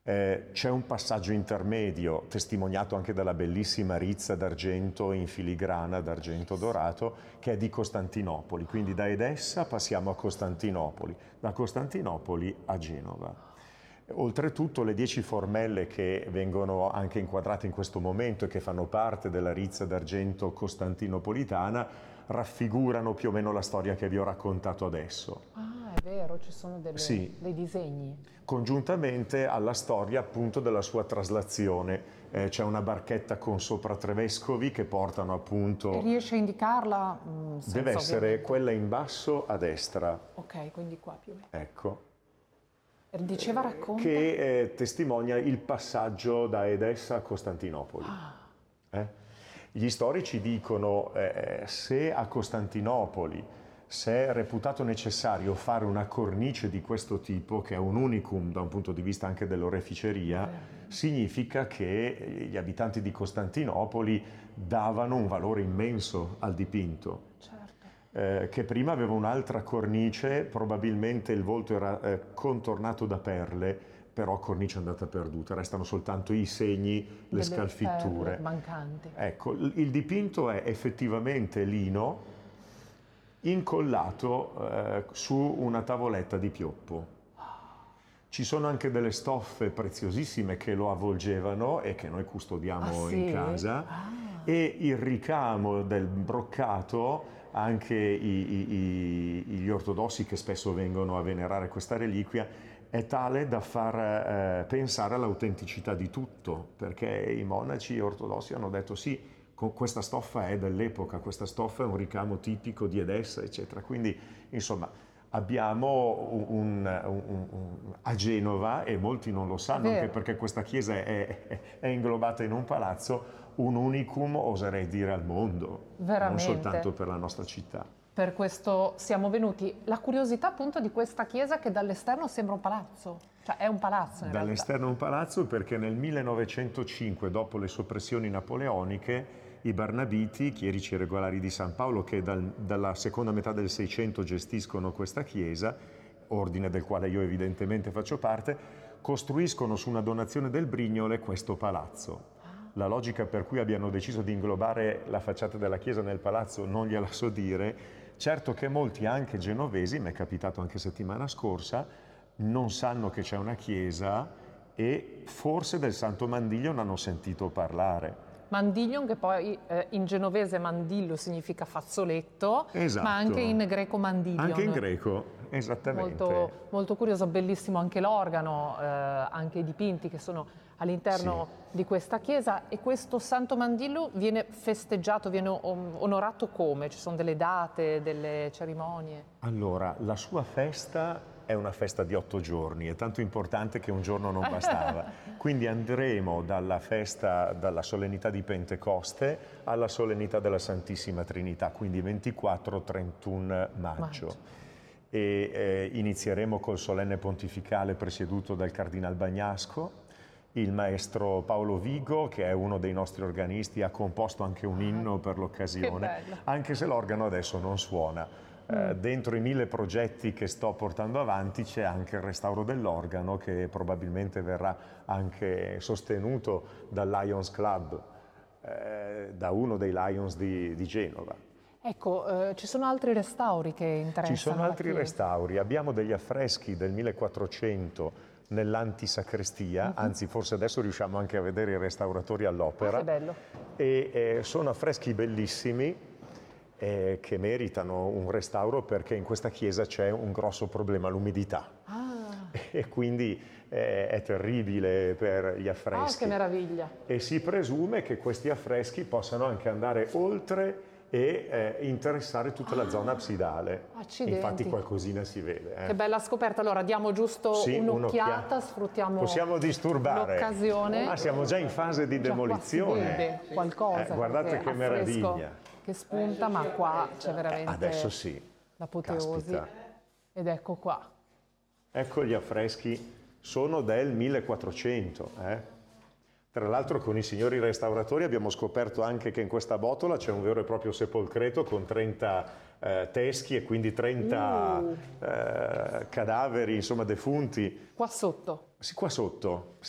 C'è un passaggio intermedio, testimoniato anche dalla bellissima rizza d'argento in filigrana d'argento dorato, che è di Costantinopoli. Quindi da Edessa passiamo a Costantinopoli, da Costantinopoli a Genova. Oltretutto le 10 formelle che vengono anche inquadrate in questo momento e che fanno parte della rizza d'argento costantinopolitana raffigurano più o meno la storia che vi ho raccontato adesso. Ah, è vero, ci sono dei disegni. Congiuntamente alla storia appunto della sua traslazione. C'è una barchetta con sopra 3 vescovi che portano appunto... E riesce a indicarla? Deve essere quella in basso a destra. Ok, quindi qua più o meno. Ecco. Diceva, racconta. Che testimonia il passaggio da Edessa a Costantinopoli. Gli storici dicono se a Costantinopoli se è reputato necessario fare una cornice di questo tipo, che è un unicum da un punto di vista anche dell'oreficeria, significa che gli abitanti di Costantinopoli davano un valore immenso al dipinto. Certo. Che prima aveva un'altra cornice, probabilmente il volto era contornato da perle, però cornice andata perduta, restano soltanto i segni, le scalfitture mancanti. Ecco, il dipinto è effettivamente lino incollato su una tavoletta di pioppo. Ci sono anche delle stoffe preziosissime che lo avvolgevano e che noi custodiamo in casa, e il ricamo del broccato, anche gli ortodossi che spesso vengono a venerare questa reliquia, è tale da far pensare all'autenticità di tutto, perché i monaci ortodossi hanno detto sì, questa stoffa è dell'epoca, questa stoffa è un ricamo tipico di Edessa, eccetera. Quindi, insomma, abbiamo a Genova, e molti non lo sanno, anche perché questa chiesa è inglobata in un palazzo, un unicum, oserei dire, al mondo, veramente. Non soltanto per la nostra città. Per questo siamo venuti. La curiosità appunto di questa chiesa, che dall'esterno sembra un palazzo, cioè è un palazzo in Dall'esterno è un palazzo, perché nel 1905, dopo le soppressioni napoleoniche, i Barnabiti, chierici regolari di San Paolo, che dalla seconda metà del Seicento gestiscono questa chiesa, ordine del quale io evidentemente faccio parte, costruiscono su una donazione del Brignole questo palazzo. La logica per cui abbiano deciso di inglobare la facciata della chiesa nel palazzo non gliela so dire. Certo che molti, anche genovesi, mi è capitato anche settimana scorsa, non sanno che c'è una chiesa e forse del Santo Mandiglion hanno sentito parlare. Mandiglion, che poi in genovese mandillo significa fazzoletto, esatto. Ma anche in greco mandiglion. Anche in greco, esattamente. Molto, molto curioso, bellissimo anche l'organo, anche i dipinti che sono all'interno di questa chiesa. E questo Santo Mandillo viene festeggiato, viene onorato come? Ci sono delle date, delle cerimonie? Allora, la sua festa è una festa di 8 giorni, è tanto importante che un giorno non bastava. Quindi andremo dalla festa, dalla solennità di Pentecoste alla solennità della Santissima Trinità, quindi 24-31 maggio. E inizieremo col solenne pontificale presieduto dal Cardinal Bagnasco. Il maestro Paolo Vigo, che è uno dei nostri organisti, ha composto anche un inno per l'occasione, anche se l'organo adesso non suona. Dentro i 1000 progetti che sto portando avanti c'è anche il restauro dell'organo, che probabilmente verrà anche sostenuto dal Lions Club, da uno dei Lions di Genova. Ecco, ci sono altri restauri che interessano? Ci sono altri restauri, abbiamo degli affreschi del 1400 nell'antisacrestia, anzi forse adesso riusciamo anche a vedere i restauratori all'opera. Che bello. E sono affreschi bellissimi, che meritano un restauro, perché in questa chiesa c'è un grosso problema, l'umidità. E quindi è terribile per gli affreschi. Che meraviglia! E si presume che questi affreschi possano anche andare oltre e interessare tutta la zona absidale. Accidenti. Infatti qualcosina si vede. Che bella scoperta. Allora diamo giusto un'occhiata, sfruttiamo possiamo disturbare l'occasione. Siamo già in fase di demolizione. Qua si vede qualcosa. Guardate che meraviglia. Che spunta, ma qua c'è veramente adesso sì, l'apoteosi. Ed ecco qua. Ecco gli affreschi, sono del 1400. Tra l'altro con i signori restauratori abbiamo scoperto anche che in questa botola c'è un vero e proprio sepolcreto con 30 teschi e quindi 30 cadaveri, insomma, defunti. Qua sotto? Sì, qua sotto.